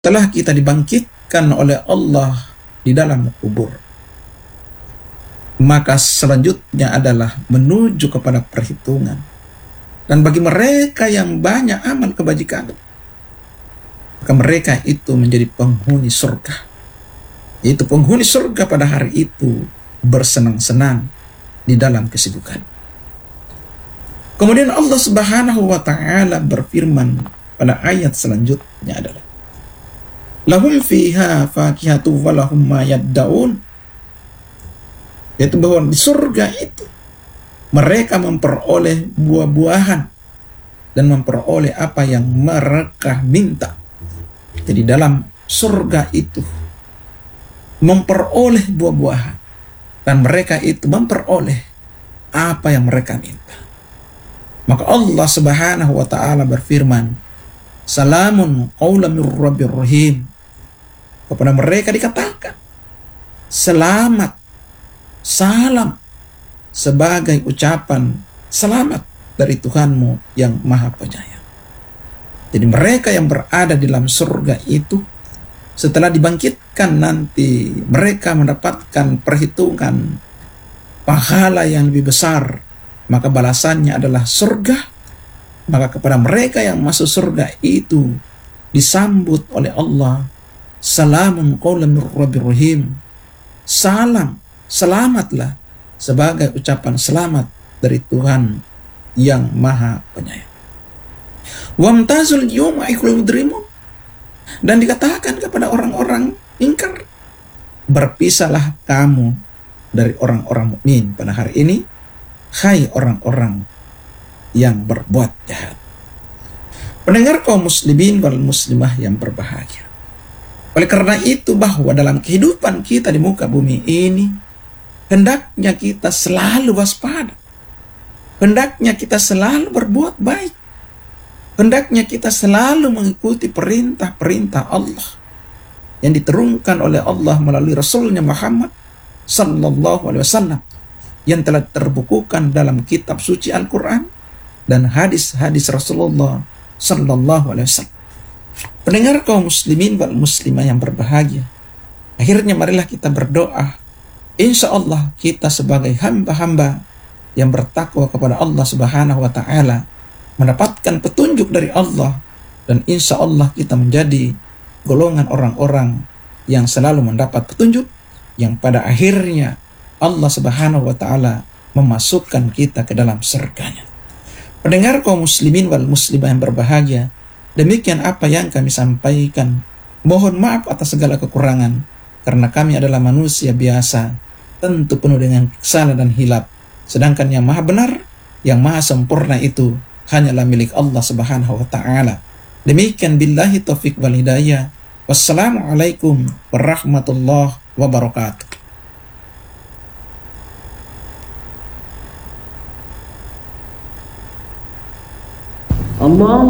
telah kita dibangkitkan oleh Allah di dalam kubur, maka selanjutnya adalah menuju kepada perhitungan. Dan bagi mereka yang banyak amal kebajikan, maka mereka itu menjadi penghuni surga. Yaitu penghuni surga pada hari itu bersenang-senang di dalam kesibukan. Kemudian Allah Subhanahu wa ta'ala berfirman pada ayat selanjutnya adalah lahum fiha fakihatu walahum ma yaddaun, yaitu bahwa di surga itu mereka memperoleh buah-buahan dan memperoleh apa yang mereka minta. Jadi dalam surga itu memperoleh buah-buahan dan mereka itu memperoleh apa yang mereka minta. Maka Allah Subhanahu wa ta'ala berfirman, salamun qawlan mir rabbir rahim. Kepada mereka dikatakan selamat, salam, sebagai ucapan selamat dari Tuhanmu yang Maha Penyayang. Jadi mereka yang berada di dalam surga itu setelah dibangkitkan nanti mereka mendapatkan perhitungan pahala yang lebih besar, maka balasannya adalah surga. Maka kepada mereka yang masuk surga itu disambut oleh Allah, salamun qawlan mir rabbir rahim. Salam, selamatlah, sebagai ucapan selamat dari Tuhan yang Maha Penyayang. Wamtazul yawma ayyuhal mujrimun. Dan dikatakan kepada orang-orang ingkar, berpisahlah kamu dari orang-orang mukmin pada hari ini, hai orang-orang yang berbuat jahat. Pendengar kaum muslimin wal muslimah yang berbahagia. Oleh karena itu bahwa dalam kehidupan kita di muka bumi ini, hendaknya kita selalu waspada. Hendaknya kita selalu berbuat baik. Hendaknya kita selalu mengikuti perintah-perintah Allah yang diturunkan oleh Allah melalui Rasulnya Muhammad sallallahu alaihi wasallam yang telah terbukukan dalam kitab suci Al-Quran dan hadis-hadis Rasulullah sallallahu alaihi wasallam. Pendengar kaum muslimin wal muslimah yang berbahagia, akhirnya marilah kita berdoa. Insya Allah kita sebagai hamba-hamba yang bertakwa kepada Allah Subhanahu wa ta'ala mendapatkan petunjuk dari Allah, dan insya Allah kita menjadi golongan orang-orang yang selalu mendapat petunjuk, yang pada akhirnya Allah Subhanahu wa ta'ala memasukkan kita ke dalam surganya. Pendengar kaum muslimin wal muslimah yang berbahagia, demikian apa yang kami sampaikan. Mohon maaf atas segala kekurangan, karena kami adalah manusia biasa, tentu penuh dengan kesalahan dan hilaf. Sedangkan yang maha benar, yang maha sempurna itu hanyalah milik Allah Subhanahu wa ta'ala. Demikian billahi taufiq wal hidayah. Wassalamualaikum warahmatullahi wabarakatuh. Allah